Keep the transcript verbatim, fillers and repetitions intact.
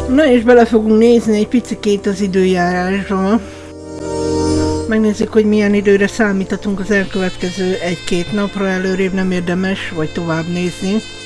Na és bele fogunk nézni egy picikét az időjárásba. Megnézzük, hogy milyen időre számíthatunk az elkövetkező egy-két napra, előrébb nem érdemes, vagy tovább nézni.